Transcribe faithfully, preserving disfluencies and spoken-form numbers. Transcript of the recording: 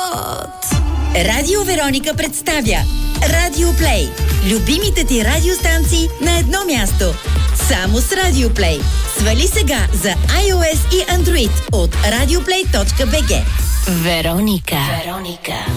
живот! Радио Вероника представя Радио Плей. Любимите ти радиостанции на едно място. Само с Радио Плей. Свали сега за iOS и Android от радиоплей точка би джи. Вероника. Вероника.